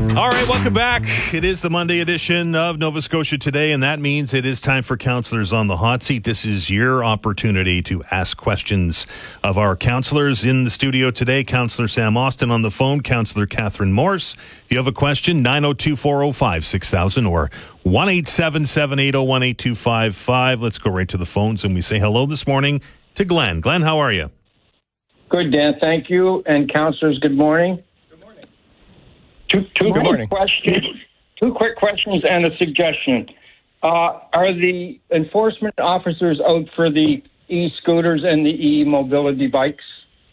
All right, welcome back. It is the Monday edition of Nova Scotia Today, and that means it is time for Councillors on the Hot Seat. This is your opportunity to ask questions of our councillors. In the studio today, Councillor Sam Austin; on the phone, Councillor Catherine Morse. If you have a question, 902-405-6000 or 1-877-801-8255. Let's go right to the phones, and we say hello this morning to Glenn. Glenn, how are you? Good, Dan. Thank you. And councillors, good morning. Two quick questions and a suggestion. Are the enforcement officers out for the e-scooters and the e-mobility bikes?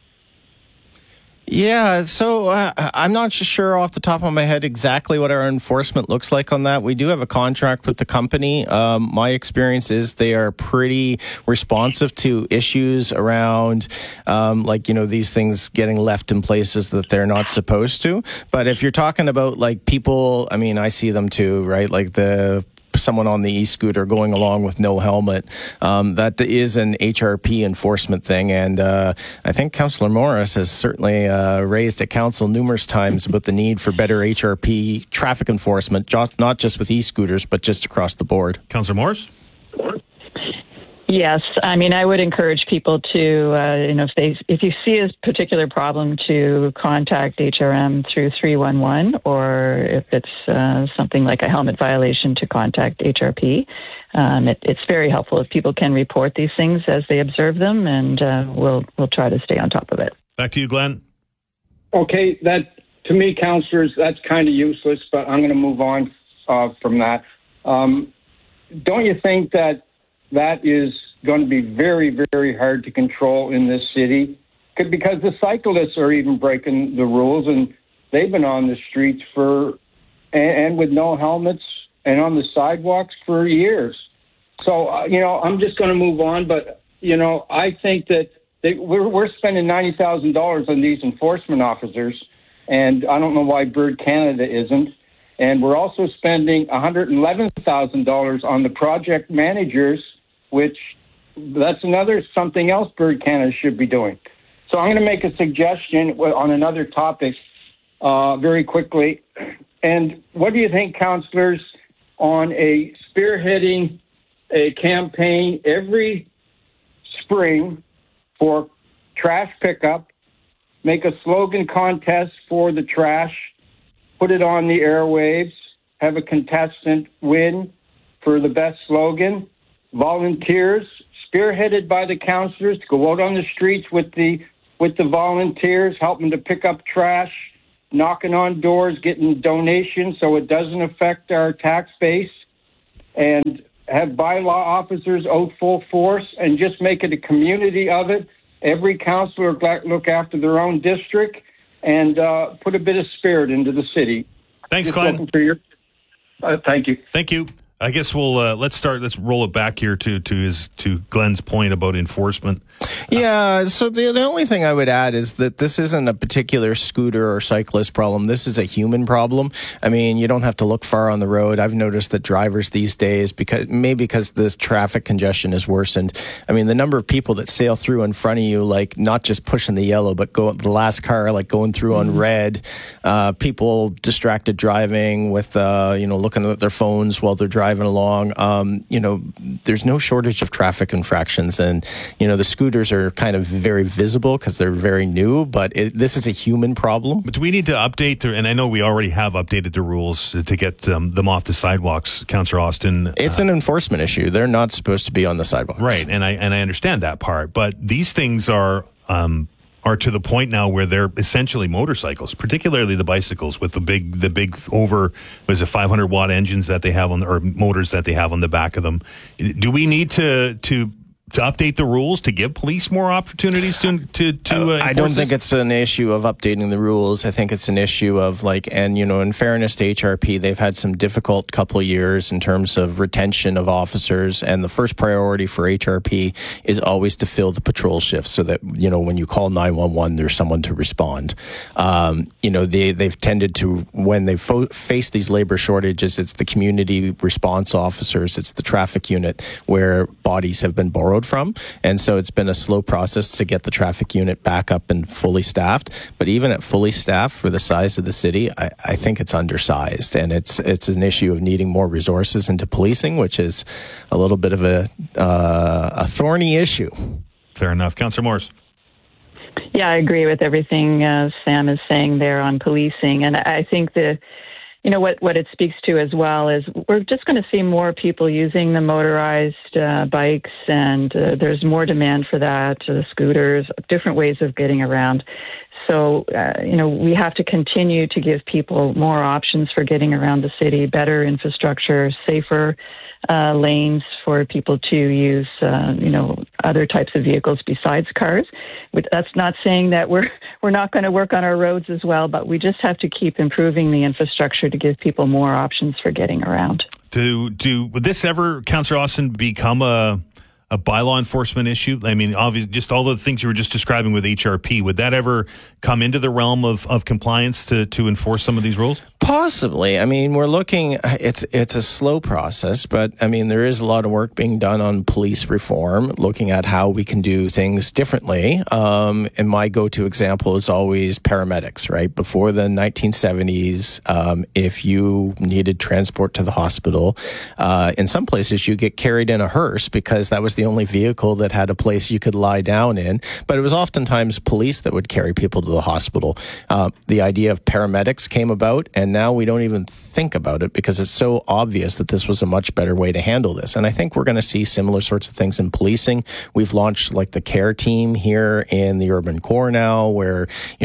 Yeah, so I'm not sure off the top of my head exactly what our enforcement looks like on that. We do have a contract with the company. My experience is they are pretty responsive to issues around, these things getting left in places that they're not supposed to. But if you're talking about, like, people, I mean, I see them too, right? Like someone on the e-scooter going along with no helmet. That is an HRP enforcement thing. And I think Councillor Morris has certainly raised at council numerous times about the need for better HRP traffic enforcement, not just with e-scooters, but just across the board. Councillor Morris? Yes, I mean, I would encourage people to, if you see a particular problem, to contact HRM through 311, or if it's something like a helmet violation, to contact HRP. It's very helpful if people can report these things as they observe them, and we'll try to stay on top of it. Back to you, Glenn. Okay, that to me, councillors, that's kind of useless, but I'm going to move on from that. Don't you think that is going to be very, very hard to control in this city? Because the cyclists are even breaking the rules, and they've been on the streets and with no helmets and on the sidewalks for years. So, I'm just going to move on, but, I think that we're spending $90,000 on these enforcement officers, and I don't know why Bird Canada isn't. And we're also spending $111,000 on the project managers, which that's something else Bird Canada should be doing. So I'm going to make a suggestion on another topic very quickly. And what do you think, councillors, on spearheading a campaign every spring for trash pickup, make a slogan contest for the trash, put it on the airwaves, have a contestant win for the best slogan, volunteers spearheaded by the councillors to go out on the streets with the volunteers, helping to pick up trash, knocking on doors, getting donations so it doesn't affect our tax base, and have bylaw officers out full force and just make it a community of it. Every councillor look after their own district and put a bit of spirit into the city. Thanks, Glenn. Thank you. Thank you. I guess we'll let's roll it back here to Glenn's point about enforcement. Yeah, so the only thing I would add is that this isn't a particular scooter or cyclist problem. This is a human problem. I mean, you don't have to look far on the road. I've noticed that drivers these days, because this traffic congestion has worsened. I mean, the number of people that sail through in front of you, like not just pushing the yellow, but the last car, like going through on red, people distracted driving with, looking at their phones while they're driving along. There's no shortage of traffic infractions, and, the scooters are kind of very visible because they're very new, but this is a human problem. But do we need to update, and I know we already have updated the rules to get them off the sidewalks, Councillor Austin? It's an enforcement issue. They're not supposed to be on the sidewalks. Right, and I understand that part, but these things are to the point now where they're essentially motorcycles, particularly the bicycles with the big over, 500 watt engines that they have or motors that they have on the back of them. Do we need to update the rules to give police more opportunities to I don't think it's an issue of updating the rules. I think it's an issue of in fairness to HRP, they've had some difficult couple of years in terms of retention of officers, and the first priority for HRP is always to fill the patrol shifts so that, when you call 911, there's someone to respond. They've tended to, when they face these labor shortages, it's the community response officers, it's the traffic unit where bodies have been borrowed road from. And so it's been a slow process to get the traffic unit back up and fully staffed. But even at fully staffed for the size of the city, I think it's undersized. And it's an issue of needing more resources into policing, which is a little bit of a thorny issue. Fair enough. Councillor Morris. Yeah, I agree with everything Sam is saying there on policing. And I think what it speaks to as well is we're just going to see more people using the motorized bikes, and there's more demand for that, scooters, different ways of getting around. So, we have to continue to give people more options for getting around the city, better infrastructure, safer lanes for people to use, other types of vehicles besides cars. That's not saying that we're not going to work on our roads as well, but we just have to keep improving the infrastructure to give people more options for getting around. Would this ever, Councillor Austin, become a bylaw enforcement issue? I mean, obviously, just all the things you were just describing with HRP, would that ever come into the realm of compliance to enforce some of these rules? Possibly. I mean, we're looking, it's a slow process, but I mean, there is a lot of work being done on police reform, looking at how we can do things differently. And my go-to example is always paramedics, right? Before the 1970s, if you needed transport to the hospital, in some places you get carried in a hearse because that was the only vehicle that had a place you could lie down in. But it was oftentimes police that would carry people to the hospital. The idea of paramedics came about, and now we don't even think about it because it's so obvious that this was a much better way to handle this. And I think we're going to see similar sorts of things in policing. We've launched like the care team here in the urban core now, where,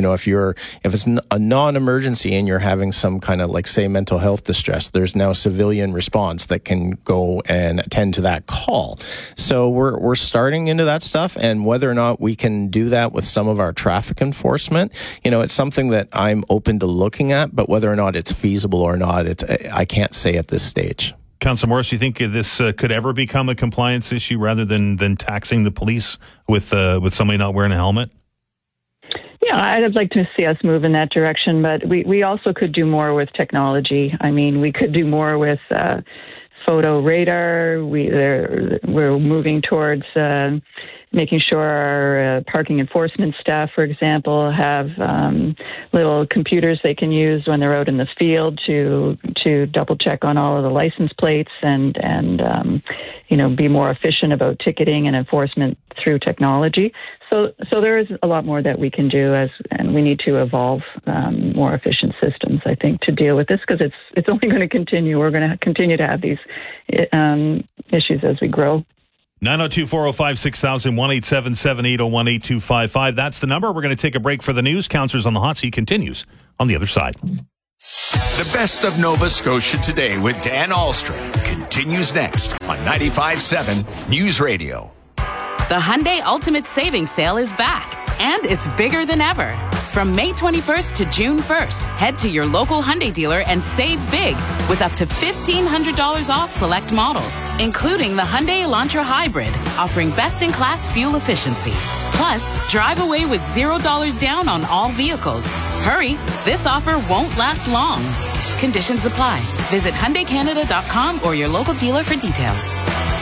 if it's a non-emergency and you're having some kind of like, say, mental health distress, there's now civilian response that can go and attend to that call. So we're starting into that stuff, and whether or not we can do that with some of our traffic enforcement, it's something that I'm open to looking at, but whether or not it's feasible or not, I can't say at this stage. Councillor Morris, do you think this could ever become a compliance issue rather than taxing the police with somebody not wearing a helmet? Yeah, I'd like to see us move in that direction, but we also could do more with technology. I mean, we could do more with photo radar. We're moving towards making sure our parking enforcement staff, for example, have little computers they can use when they're out in the field to double check on all of the license plates and be more efficient about ticketing and enforcement through technology. So there is a lot more that we can do and we need to evolve more efficient systems, I think, to deal with this, because it's only going to continue. We're going to continue to have these issues as we grow. 902-405-6000, 1-877-801-8255. That's the number. We're going to take a break for the news. Counselors on the Hot Seat continues on the other side. The best of Nova Scotia Today with Dan Ahlstrom continues next on 95.7 News Radio. The Hyundai Ultimate Savings Sale is back, and it's bigger than ever. From May 21st to June 1st, head to your local Hyundai dealer and save big with up to $1,500 off select models, including the Hyundai Elantra Hybrid, offering best-in-class fuel efficiency. Plus, drive away with $0 down on all vehicles. Hurry, this offer won't last long. Conditions apply. Visit HyundaiCanada.com or your local dealer for details.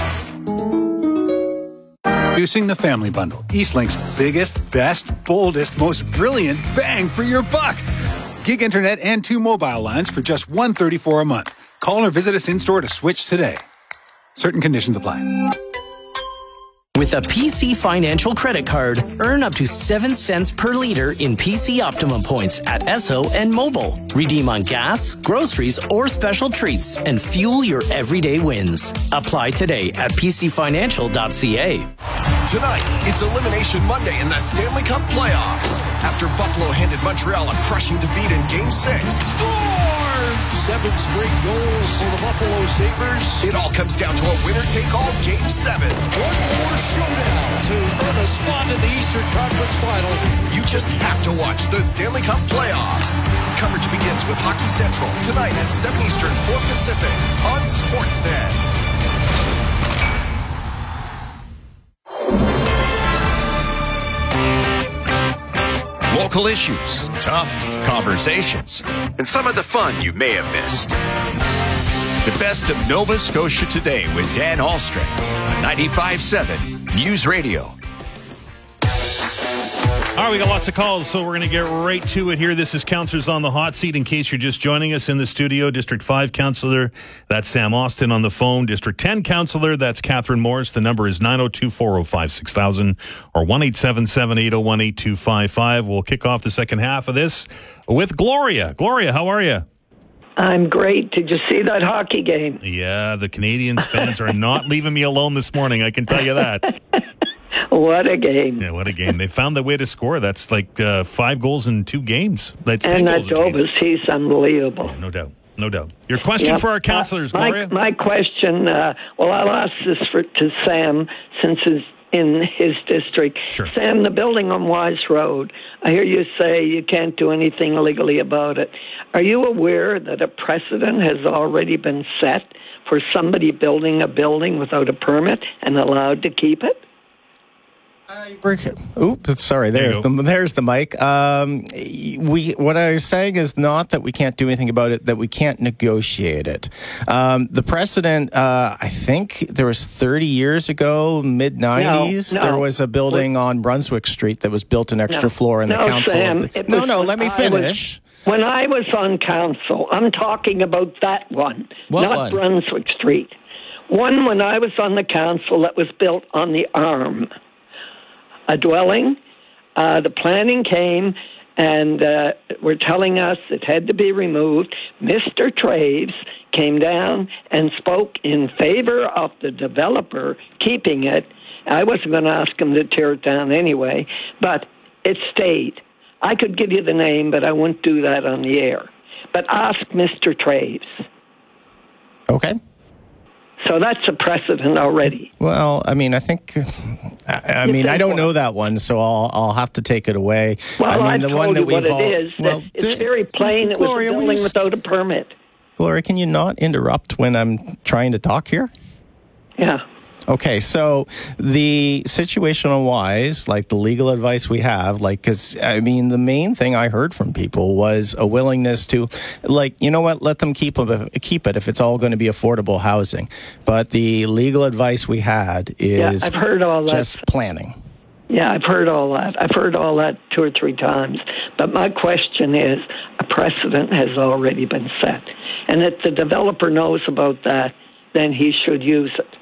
Introducing the Family Bundle, Eastlink's biggest, best, boldest, most brilliant bang for your buck. Gig internet and 2 mobile lines for just $134 a month. Call or visit us in-store to switch today. Certain conditions apply. With a PC Financial credit card, earn up to 7 cents per liter in PC Optimum points at Esso and Mobile. Redeem on gas, groceries, or special treats and fuel your everyday wins. Apply today at pcfinancial.ca. Tonight, it's Elimination Monday in the Stanley Cup playoffs. After Buffalo handed Montreal a crushing defeat in Game 6. Score! 7 straight goals for the Buffalo Sabres. It all comes down to a winner-take-all Game 7. One more showdown to earn a spot in the Eastern Conference Final. You just have to watch the Stanley Cup playoffs. Coverage begins with Hockey Central tonight at 7 Eastern, 4 Pacific on Sportsnet. Local issues, tough conversations, and some of the fun you may have missed. The best of Nova Scotia Today with Dan Ahlstrom on 95.7 News Radio. All right, we got lots of calls, so we're going to get right to it here. This is Councillors on the Hot Seat. In case you're just joining us in the studio, District 5 Councillor, that's Sam Austin on the phone. District 10 Councillor, that's Catherine Morris. The number is 902-405-6000 or 1-877-801-8255. We'll kick off the second half of this with Gloria. Gloria, how are you? I'm great. Did you see that hockey game? Yeah, the Canadiens fans are not leaving me alone this morning, I can tell you that. What a game. Yeah, what a game. They found the way to score. That's like 5 goals in 2 games. That's 10 and goals that Dobas, he's unbelievable. Yeah, no doubt. No doubt. Your question for our councillors, Gloria? My question, well, I'll ask this to Sam since it's in his district. Sure. Sam, the building on Wise Road, I hear you say you can't do anything legally about it. Are you aware that a precedent has already been set for somebody building a building without a permit and allowed to keep it? Oops, sorry. There's the mic. What I was saying is not that we can't do anything about it, that we can't negotiate it. The precedent, I think there was 30 years ago, mid-90s, there was a building on Brunswick Street that was built an extra floor in the council. Sam, let me finish. When I was on council, I'm talking about that one, not Brunswick Street. One when I was on the council that was built on the Arm. A dwelling. The planning came and were telling us it had to be removed. Mr. Traves came down and spoke in favor of the developer keeping it. I wasn't going to ask him to tear it down anyway, but it stayed. I could give you the name, but I wouldn't do that on the air. But ask Mr. Traves. Okay. So that's a precedent already. Well, I mean, I think, I don't know that one, so I'll have to take it away. Well, I mean, the one that we've it's very plain. Gloria, it was a building without a permit. Gloria, can you not interrupt when I'm trying to talk here? Yeah. Okay, so the situation on Wise, like the legal advice we have, because, I mean, the main thing I heard from people was a willingness to, you know what, let them keep it if it's all going to be affordable housing. But the legal advice we had is I've heard all that. Just planning. Yeah, I've heard all that. I've heard all that 2 or 3 times. But my question is, a precedent has already been set. And if the developer knows about that, then he should use it.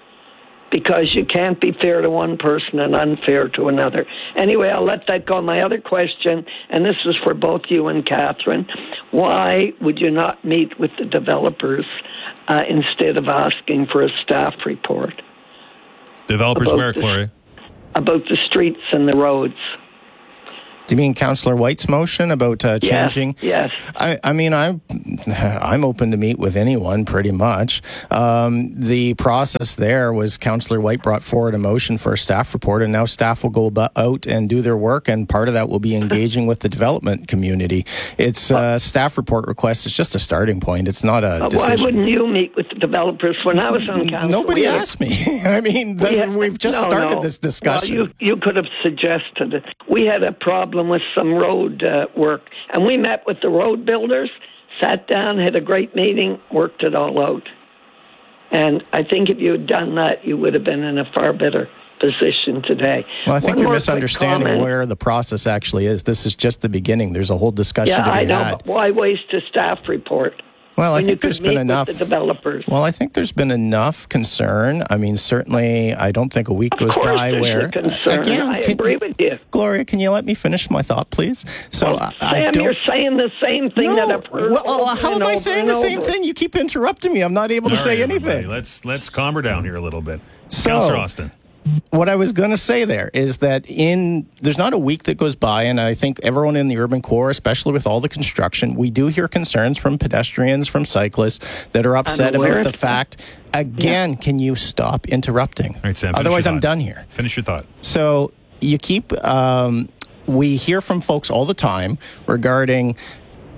Because you can't be fair to one person and unfair to another. Anyway, I'll let that go. My other question, and this is for both you and Catherine, why would you not meet with the developers instead of asking for a staff report? Developers where, Gloria? About the streets and the roads. Do you mean Councillor White's motion about changing? Yes. I mean, I'm open to meet with anyone, pretty much. The process there was Councillor White brought forward a motion for a staff report, and now staff will go out and do their work, and part of that will be engaging with the development community. It's a staff report request. It's just a starting point. It's not a decision. Why wouldn't you meet with the developers when I was on council? Nobody asked me. I mean, we've just started this discussion. Well, you could have suggested it. We had a problem with some road work, and we met with the road builders, sat down, had a great meeting, worked it all out. And I think if you had done that, you would have been in a far better position today. Well, I think you're misunderstanding where the process actually is. This is just the beginning. There's a whole discussion to be had. Yeah, I know, but why waste a staff report? Well, I think there's been enough. The developers. Well, I think there's been enough concern. I mean, certainly, I don't think a week goes by where. Again, I agree with you. Gloria, can you let me finish my thought, please? So, Sam, you're saying the same thing that I've heard. Well, how am I saying the same thing? You keep interrupting me. I'm not able to say anything. Let's calm her down here a little bit. Councillor Austin. What I was going to say there is that there's not a week that goes by, and I think everyone in the urban core, especially with all the construction, we do hear concerns from pedestrians, from cyclists that are upset about the fact. Again, can you stop interrupting? All right, Sam, otherwise, I'm done here. Finish your thought. So you keep. We hear from folks all the time regarding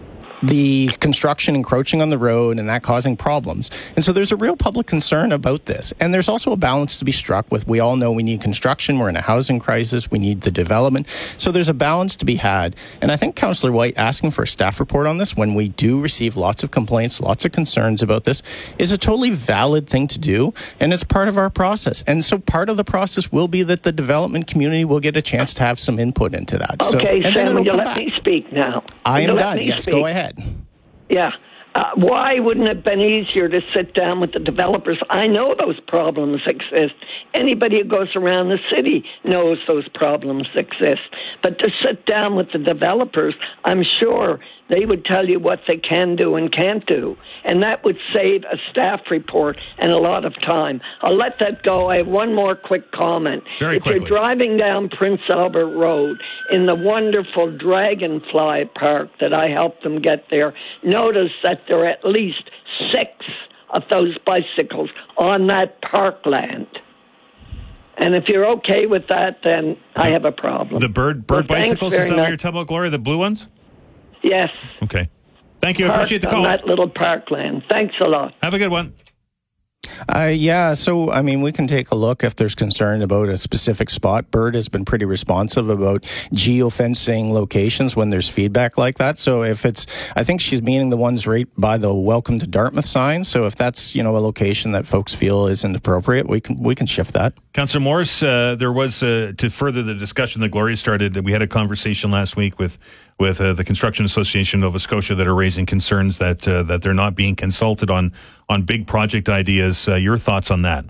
the construction encroaching on the road and that causing problems. And so there's a real public concern about this. And there's also a balance to be struck with. We all know we need construction. We're in a housing crisis. We need the development. So there's a balance to be had. And I think Councillor White asking for a staff report on this when we do receive lots of complaints, lots of concerns about this is a totally valid thing to do. And it's part of our process. And so part of the process will be that the development community will get a chance to have some input into that. Okay, so, Sam, will you let me speak now? I am done. Yes, go ahead. Yeah. Why wouldn't it have been easier to sit down with the developers? I know those problems exist. Anybody who goes around the city knows those problems exist. But to sit down with the developers, I'm sure they would tell you what they can do and can't do. And that would save a staff report and a lot of time. I'll let that go. I have one more quick comment. If you're driving down Prince Albert Road in the wonderful Dragonfly Park that I helped them get there, notice that there are at least 6 of those bicycles on that parkland. And if you're okay with that, then I have a problem. The bird bicycles, is that what you're talking about, Gloria? The blue ones? Yes. Okay. Thank you. I appreciate the call. On that little parkland. Thanks a lot. Have a good one. So, I mean, we can take a look if there's concern about a specific spot. Bird has been pretty responsive about geofencing locations when there's feedback like that. So if it's, I think she's meaning the ones right by the Welcome to Dartmouth sign. So if that's, a location that folks feel isn't appropriate, we can shift that. Councillor Morris, there was, to further the discussion that Gloria started, we had a conversation last week with the Construction Association of Nova Scotia that are raising concerns that they're not being consulted on big project ideas. Your thoughts on that?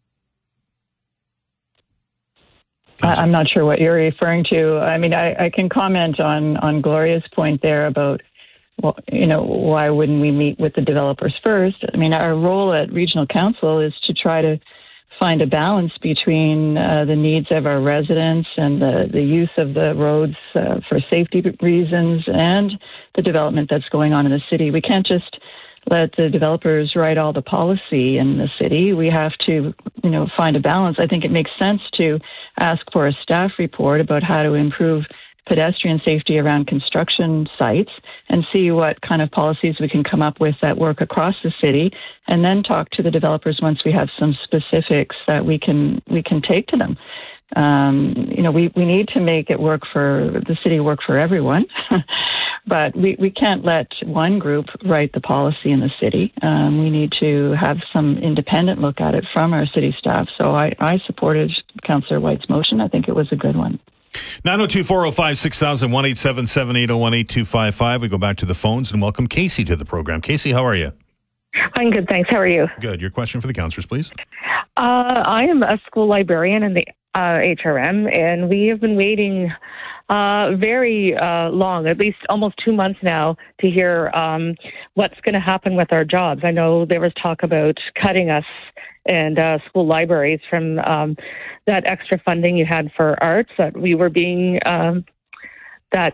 I'm not sure what you're referring to. I mean, I can comment on Gloria's point there about, well, why wouldn't we meet with the developers first? I mean, our role at Regional Council is to try to find a balance between the needs of our residents and the use of the roads for safety reasons and the development that's going on in the city. We can't just let the developers write all the policy in the city. We have to, find a balance. I think it makes sense to ask for a staff report about how to improve pedestrian safety around construction sites and see what kind of policies we can come up with that work across the city, and then talk to the developers once we have some specifics that we can take to them. We need to make it work for the city, work for everyone, but we can't let one group write the policy in the city. We need to have some independent look at it from our city staff. So I supported Councillor White's motion. I think it was a good one. 902-405-6000, 1-877-801-8255. We go back to the phones and welcome Casey to the program. Casey, how are you? I'm good, thanks. How are you? Good. Your question for the councillors, please. I am a school librarian in the HRM, and we have been waiting very long, at least almost 2 months now, to hear what's going to happen with our jobs. I know there was talk about cutting us and school libraries from that extra funding you had for arts, that we were being, that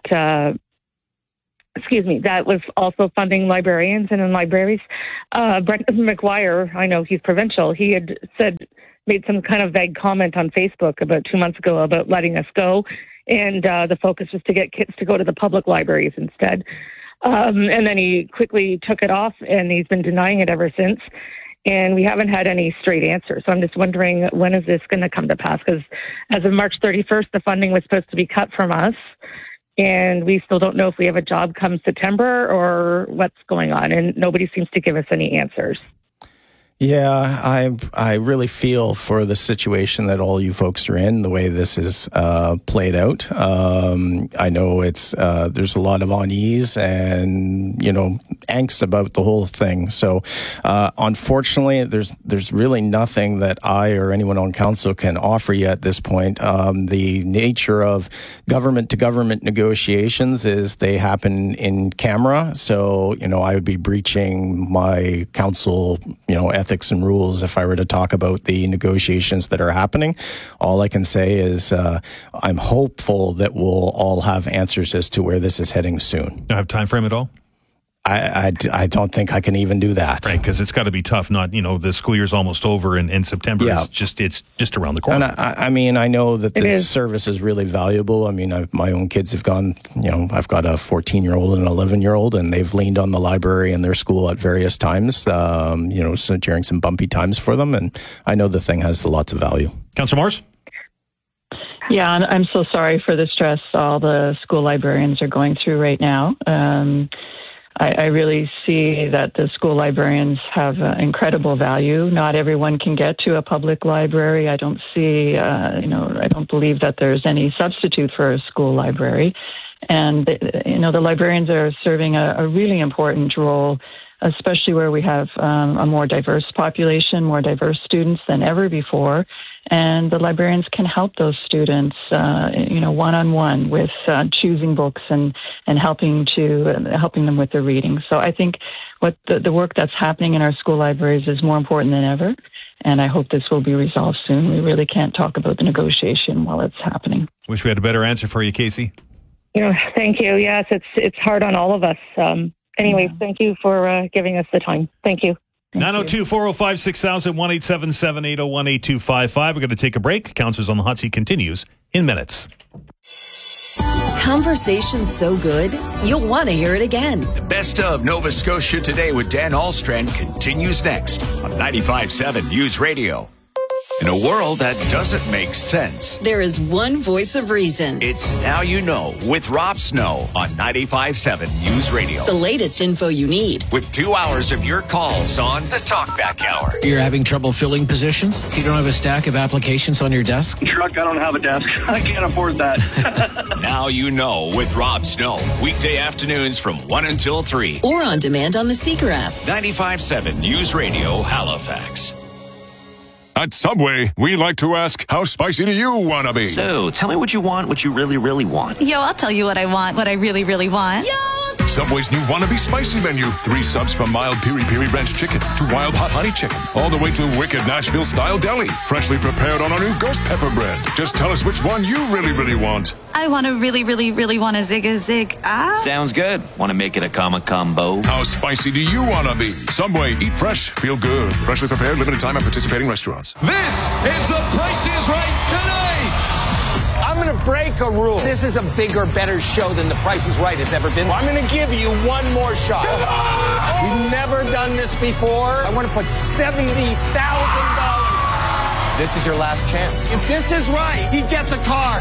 was also funding librarians and in libraries. Brendan McGuire, I know he's provincial, he had made some kind of vague comment on Facebook about 2 months ago about letting us go, and the focus was to get kids to go to the public libraries instead. And then he quickly took it off, and he's been denying it ever since. And we haven't had any straight answers. So I'm just wondering, when is this going to come to pass? Because as of March 31st, the funding was supposed to be cut from us. And we still don't know if we have a job come September or what's going on. And nobody seems to give us any answers. Yeah, I really feel for the situation that all you folks are in, the way this is played out. I know it's there's a lot of unease and angst about the whole thing. So unfortunately, there's really nothing that I or anyone on council can offer you at this point. The nature of government to government negotiations is they happen in camera. So I would be breaching my council ethics and rules if I were to talk about the negotiations that are happening. All I can say is I'm hopeful that we'll all have answers as to where this is heading soon. Do I have time frame at all? I don't think I can even do that. Right, because it's got to be tough. Not, the school year's almost over in September. Yeah. It's just around the corner. And I know that this service is really valuable. I mean, my own kids have gone, I've got a 14-year-old and an 11-year-old, and they've leaned on the library in their school at various times, so during some bumpy times for them. And I know the thing has lots of value. Councillor Morris? Yeah, I'm so sorry for the stress all the school librarians are going through right now. I really see that the school librarians have incredible value. Not everyone can get to a public library. I don't see, I don't believe that there's any substitute for a school library. And, the librarians are serving a really important role, especially where we have a more diverse population, more diverse students than ever before. And the librarians can help those students, one-on-one with choosing books and helping them with their reading. So I think what the work that's happening in our school libraries is more important than ever. And I hope this will be resolved soon. We really can't talk about the negotiation while it's happening. Wish we had a better answer for you, Casey. Thank you. Yes, it's hard on all of us. Anyways, thank you for giving us the time. Thank you. 902-405-6000, 1-877-801-8255. We're going to take a break. Councillors on the Hot Seat continues in minutes. Conversation's so good, you'll want to hear it again. The best of Nova Scotia Today with Dan Ahlstrand continues next on 95.7 News Radio. In a world that doesn't make sense, there is one voice of reason. It's Now You Know with Rob Snow on 95.7 News Radio. The latest info you need. With 2 hours of your calls on the Talkback Hour. You're having trouble filling positions? You don't have a stack of applications on your desk? Truck, I don't have a desk. I can't afford that. Now You Know with Rob Snow. Weekday afternoons from 1 until 3. Or on demand on the Seeker app. 95.7 News Radio, Halifax. At Subway, we like to ask, how spicy do you want to be? So, tell me what you want, what you really, really want. Yo, I'll tell you what I want, what I really, really want. Yo! Subway's new Wannabe Spicy menu. 3 subs from mild piri-piri ranch chicken to wild hot honey chicken. All the way to wicked Nashville-style deli. Freshly prepared on our new ghost pepper bread. Just tell us which one you really, really want. I want to really, really, really want a Zig. Sounds good. Want to make it a combo? How spicy do you want to be? Subway, eat fresh, feel good. Freshly prepared, limited time at participating restaurants. This is The Price is Right tonight. I'm going to break a rule. This is a bigger, better show than The Price is Right has ever been. I'm going to give you one more shot. We've never done this before. I want to put $70,000. This is your last chance. If this is right, he gets a car.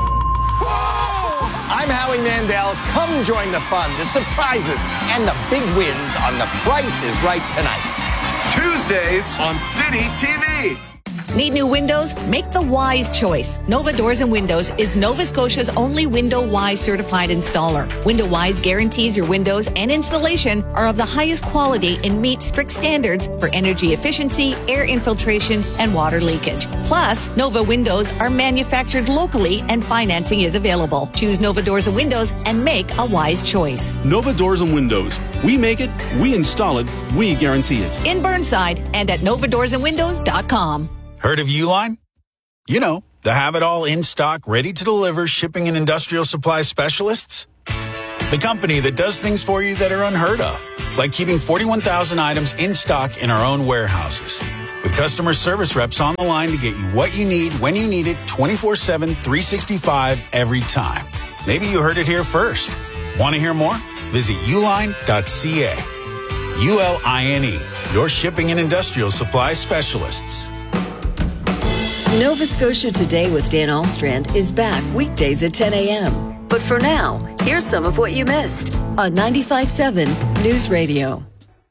I'm Howie Mandel. Come join the fun, the surprises, and the big wins on The Price is Right tonight. Tuesdays on City TV. Need new windows? Make the wise choice. Nova Doors and Windows is Nova Scotia's only Window Wise certified installer. Window Wise guarantees your windows and installation are of the highest quality and meet strict standards for energy efficiency, air infiltration, and water leakage. Plus, Nova Windows are manufactured locally and financing is available. Choose Nova Doors and Windows and make a wise choice. Nova Doors and Windows. We make it, we install it, we guarantee it. In Burnside and at novadoorsandwindows.com. Heard of Uline? You know, the have-it-all in-stock, ready-to-deliver shipping and industrial supply specialists. The company that does things for you that are unheard of, like keeping 41,000 items in stock in our own warehouses. With customer service reps on the line to get you what you need, when you need it, 24/7, 365, every time. Maybe you heard it here first. Want to hear more? Visit uline.ca. ULINE, your shipping and industrial supply specialists. Nova Scotia Today with Dan Ahlstrand is back weekdays at 10 a.m. But for now, here's some of what you missed on 95.7 News Radio.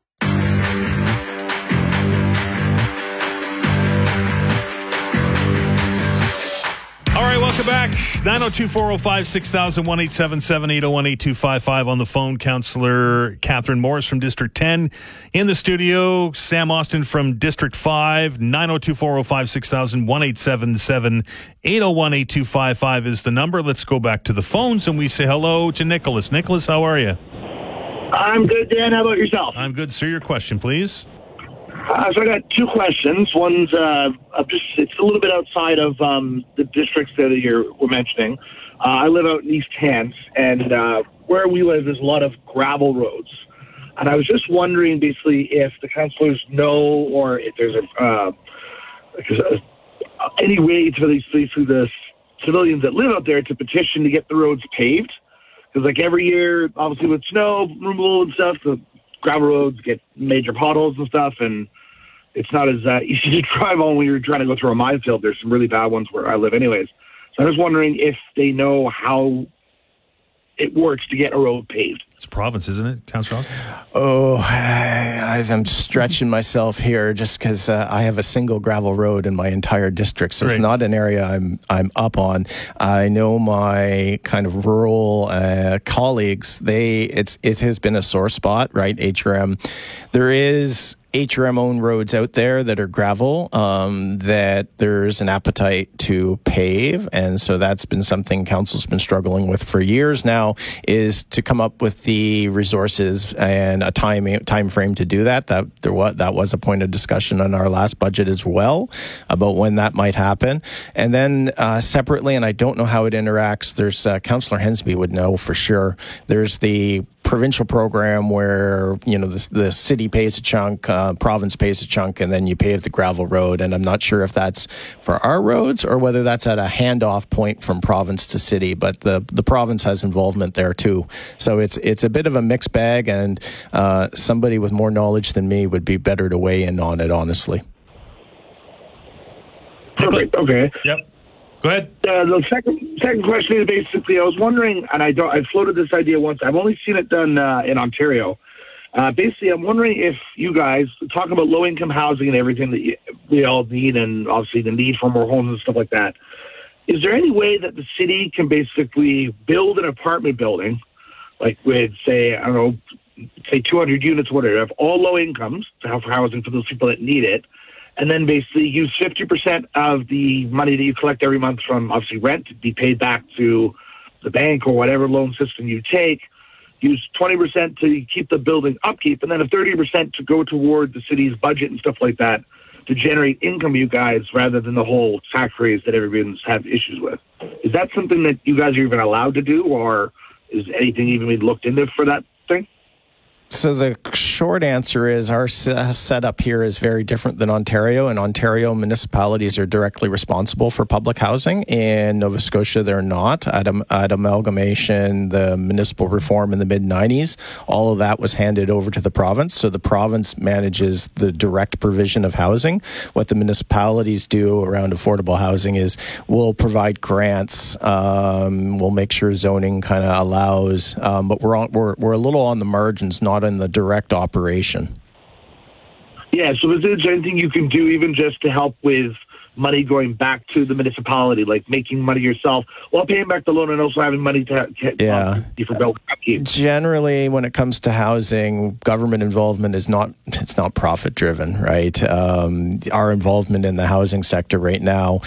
All right, welcome back. 902-405-6000, 1-877-801-8255 on the phone. Councillor Catherine Morris from District 10 in the studio. Sam Austin from District 5. 902-405-6000, 1-877-801-8255 is the number. Let's go back to the phones and we say hello to Nicholas. Nicholas, how are you? I'm good, Dan. How about yourself? I'm good, sir. Your question, please. So I got 2 questions. One's it's a little bit outside of the districts that we're mentioning. I live out in East Hants, and where we live, there's a lot of gravel roads. And I was just wondering, basically, if the councillors know or if there's any way for the civilians that live out there to petition to get the roads paved. Because, like, every year, obviously, with snow removal and stuff, the gravel roads get major potholes and stuff, and it's not as easy to drive on when you're trying to go through a minefield. There's some really bad ones where I live anyways. So I was wondering if they know how it works to get a road paved. It's province, isn't it, Councillor? Oh, I'm stretching myself here just because I have a single gravel road in my entire district, so It's not an area I'm up on. I know my kind of rural colleagues. It has been a sore spot, right? HRM. There is HRM-owned roads out there that are gravel that there's an appetite to pave, and so that's been something council's been struggling with for years now, is to come up with the resources and a time frame to do that. That was a point of discussion on our last budget as well about when that might happen. And then separately, and I don't know how it interacts, there's Councillor Hensby would know for sure, there's the provincial program where, the city pays a chunk, province pays a chunk, and then you pave the gravel road. And I'm not sure if that's for our roads or whether that's at a handoff point from province to city, but the province has involvement there too. So it's a bit of a mixed bag, and somebody with more knowledge than me would be better to weigh in on it, honestly. Perfect. Okay. Yep. Go ahead. The second question is basically, I was wondering, and I floated this idea once. I've only seen it done in Ontario. Basically, I'm wondering if you guys, talking about low-income housing and everything that we all need, and obviously the need for more homes and stuff like that, is there any way that the city can basically build an apartment building, like with, say 200 units or whatever, of all low incomes to have for housing for those people that need it, and then basically use 50% of the money that you collect every month from, obviously, rent to be paid back to the bank or whatever loan system you take, use 20% to keep the building upkeep, and then a 30% to go toward the city's budget and stuff like that to generate income you guys, rather than the whole tax raise that everyone's had issues with. Is that something that you guys are even allowed to do, or is anything even being looked into for that thing? So the short answer is our setup here is very different than Ontario. In Ontario, municipalities are directly responsible for public housing. In Nova Scotia, they're not. At amalgamation, the municipal reform in the mid-90s, all of that was handed over to the province. So the province manages the direct provision of housing. What the municipalities do around affordable housing is we'll provide grants. We'll make sure zoning kind of allows, but we're a little on the margins, not in the direct operation. Yeah, so is there anything you can do even just to help with money going back to the municipality, like making money yourself while paying back the loan and also having money to for building upkeep? Generally, when it comes to housing, government involvement is not profit driven, right? Our involvement in the housing sector right now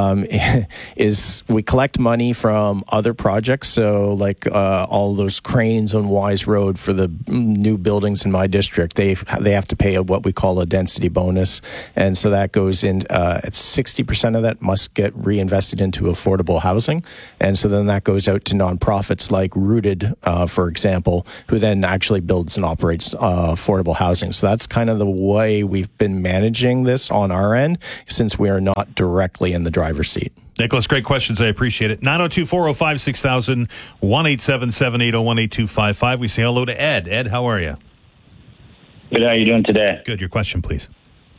is we collect money from other projects. So like all those cranes on Wise Road for the new buildings in my district, they have to pay what we call a density bonus. And so that goes in, 60% of that must get reinvested into affordable housing. And so then that goes out to nonprofits like Rooted, for example, who then actually builds and operates affordable housing. So that's kind of the way we've been managing this on our end, since we are not directly in the driver's seat. Nicholas, great questions. I appreciate it. 902-405-6000, 1-877-801-8255. We say hello to Ed. Ed, how are you? Good. How are you doing today? Good. Your question, please.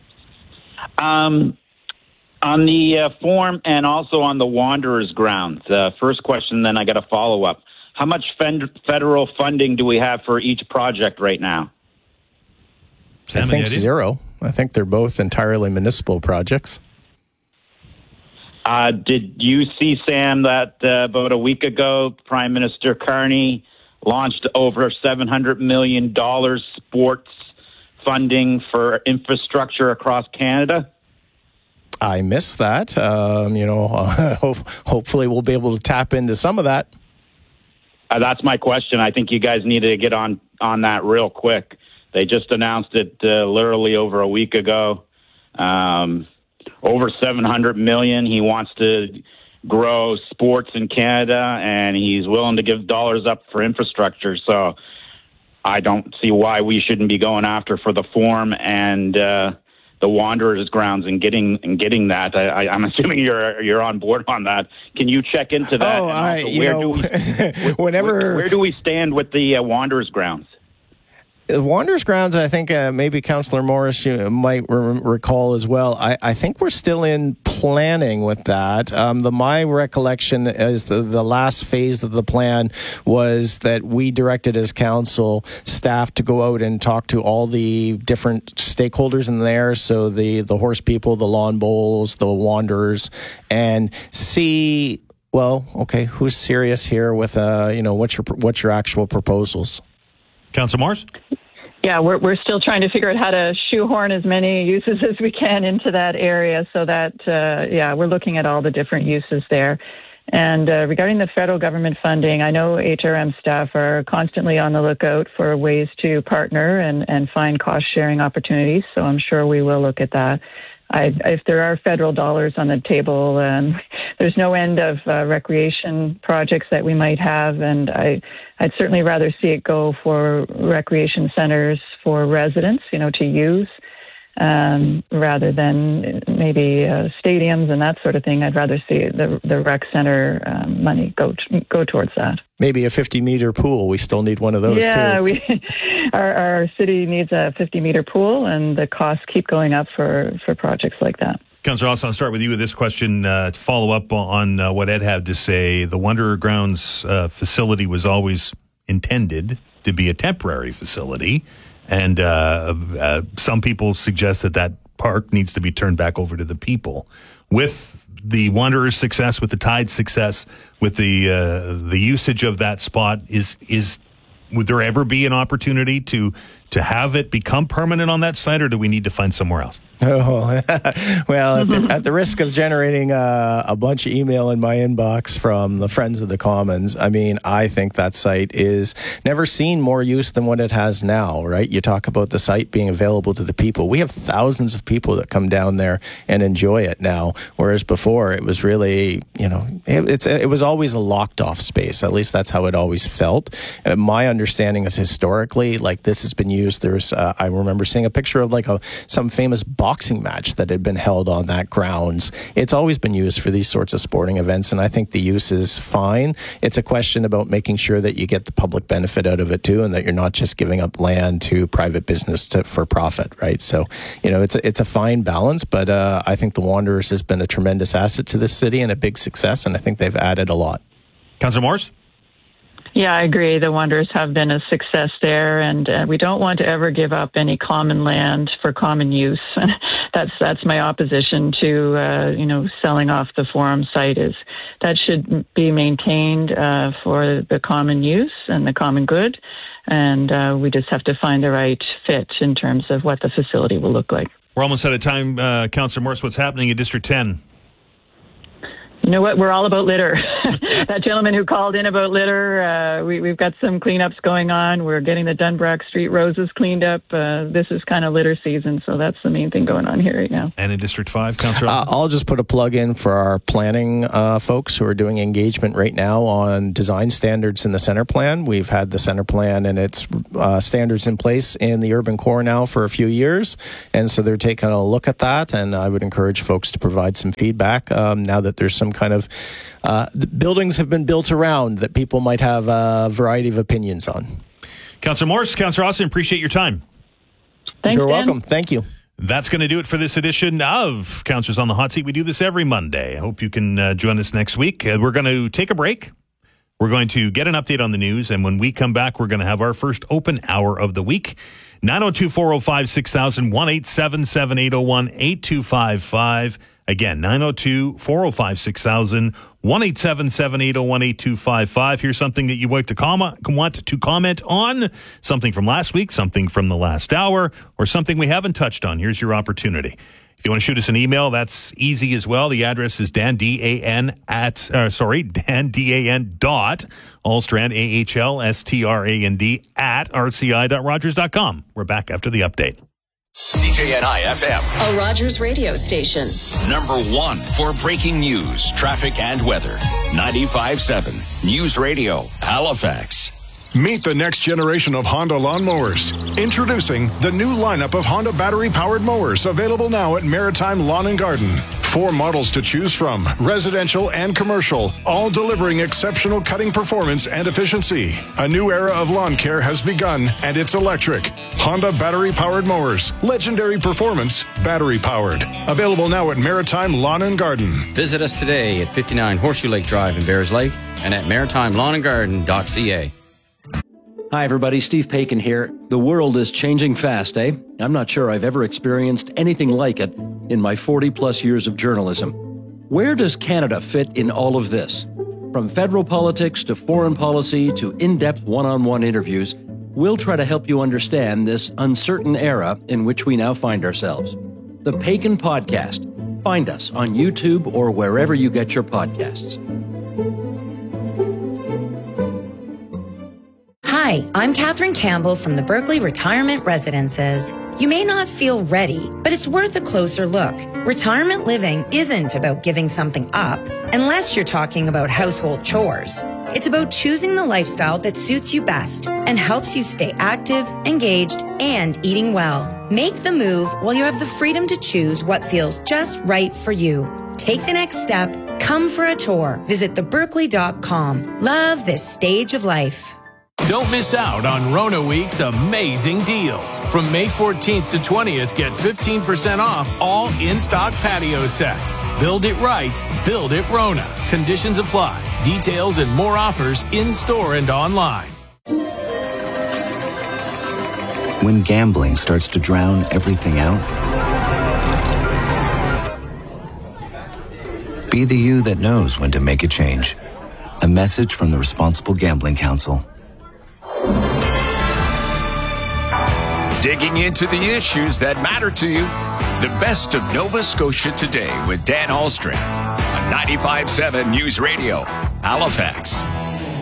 On the form and also on the Wanderers grounds. First question, then I got a follow-up. How much federal funding do we have for each project right now? I think zero. I think they're both entirely municipal projects. Did you see, Sam, that about a week ago, Prime Minister Carney launched over $700 million sports funding for infrastructure across Canada? I missed that. Hopefully we'll be able to tap into some of that. That's my question. I think you guys need to get on that real quick. They just announced it literally over a week ago. Over $700 million. He wants to grow sports in Canada, and he's willing to give dollars up for infrastructure. So I don't see why we shouldn't be going after for the Forum and the Wanderers grounds and getting that. I'm assuming you're on board on that. Can you check into that? Where do we stand with the Wanderers grounds? The Wanderers grounds, I think maybe Councillor Morris you might recall as well. I think we're still in planning with that. My recollection is the last phase of the plan was that we directed as council staff to go out and talk to all the different stakeholders in there. So the horse people, the lawn bowls, the Wanderers, and see, well, okay, who's serious here with, what's your actual proposals? Councillor Morris? Yeah, we're still trying to figure out how to shoehorn as many uses as we can into that area so that, we're looking at all the different uses there. And regarding the federal government funding, I know HRM staff are constantly on the lookout for ways to partner and find cost-sharing opportunities, so I'm sure we will look at that. If there are federal dollars on the table, there's no end of recreation projects that we might have, and I'd certainly rather see it go for recreation centers for residents, to use, rather than maybe stadiums and that sort of thing. I'd rather see the rec center money go towards that. Maybe a 50-meter pool. We still need one of those, too. Yeah, our city needs a 50-meter pool, and the costs keep going up for projects like that. Councillor Austin, I'll start with you with this question to follow up on what Ed had to say. The Wanderer Grounds facility was always intended to be a temporary facility, and some people suggest that park needs to be turned back over to the people. With the Wanderers' success, with the Tide's success, with the usage of that spot, would there ever be an opportunity to have it become permanent on that site, or do we need to find somewhere else? Oh, well, at the risk of generating a bunch of email in my inbox from the Friends of the Commons, I mean, I think that site is never seen more use than what it has now, right? You talk about the site being available to the people. We have thousands of people that come down there and enjoy it now, whereas before it was really, it was always a locked off space. At least that's how it always felt. My understanding is historically, this has been used. There's, I remember seeing a picture of some famous boxing match that had been held on that grounds. It's always been used for these sorts of sporting events, and I think the use is fine. It's a question about making sure that you get the public benefit out of it too, and that you're not just giving up land to private business for profit, right? So, it's a fine balance, but I think the Wanderers has been a tremendous asset to this city and a big success, and I think they've added a lot. Councillor Morris? Yeah, I agree. The Wanderers have been a success there, and we don't want to ever give up any common land for common use. That's my opposition to selling off the Forum site. Is that should be maintained for the common use and the common good, and we just have to find the right fit in terms of what the facility will look like. We're almost out of time, Councillor Morris. What's happening in District 10? You know what? We're all about litter. That gentleman who called in about litter, we've got some cleanups going on. We're getting the Dunbrack Street roses cleaned up. This is kind of litter season, so that's the main thing going on here right now. And in District 5, Councillor? I'll just put a plug in for our planning folks who are doing engagement right now on design standards in the center plan. We've had the center plan and its standards in place in the urban core now for a few years, and so they're taking a look at that, and I would encourage folks to provide some feedback now that there's some kind of the buildings have been built around that people might have a variety of opinions on. Councillor Morris, Councillor Austin, appreciate your time. Thanks, You're Dan. welcome. Thank you. That's going to do it for this edition of Councillors on the Hot Seat. We do this every Monday. I hope you can join us next week. We're going to take a break. We're going to get an update on the news, and when we come back, we're going to have our first open hour of the week. 902-405-6000, 1-877-801-8255. Again, 902-405-6000, 1-877-801-8255. Here's something that you want to comment on, something from last week, something from the last hour, or something we haven't touched on. Here's your opportunity. If you want to shoot us an email, that's easy as well. The address is Dan dot Ahlstrand, AHLSTRAND at RCI.Rogers.com. We're back after the update. CJNI FM. A Rogers radio station. Number one for breaking news, traffic, and weather. 95.7 News Radio, Halifax. Meet the next generation of Honda lawnmowers. Introducing the new lineup of Honda battery-powered mowers, available now at Maritime Lawn and Garden. 4 models to choose from, residential and commercial, all delivering exceptional cutting performance and efficiency. A new era of lawn care has begun, and it's electric. Honda battery-powered mowers. Legendary performance, battery-powered. Available now at Maritime Lawn and Garden. Visit us today at 59 Horseshoe Lake Drive in Bears Lake and at maritimelawnandgarden.ca. Hi, everybody. Steve Paikin here. The world is changing fast, eh? I'm not sure I've ever experienced anything like it in my 40-plus years of journalism. Where does Canada fit in all of this? From federal politics to foreign policy to in-depth one-on-one interviews, we'll try to help you understand this uncertain era in which we now find ourselves. The Paikin Podcast. Find us on YouTube or wherever you get your podcasts. Hi, I'm Katherine Campbell from the Berkeley Retirement Residences. You may not feel ready, but it's worth a closer look. Retirement living isn't about giving something up, unless you're talking about household chores. It's about choosing the lifestyle that suits you best and helps you stay active, engaged, and eating well. Make the move while you have the freedom to choose what feels just right for you. Take the next step. Come for a tour. Visit theberkeley.com. Love this stage of life. Don't miss out on Rona Week's amazing deals. From May 14th to 20th, get 15% off all in-stock patio sets. Build it right, build it Rona. Conditions apply. Details and more offers in-store and online. When gambling starts to drown everything out, be the you that knows when to make a change. A message from the Responsible Gambling Council. Digging into the issues that matter to you. The best of Nova Scotia Today with Dan Ahlstrom on 95.7 News Radio, Halifax.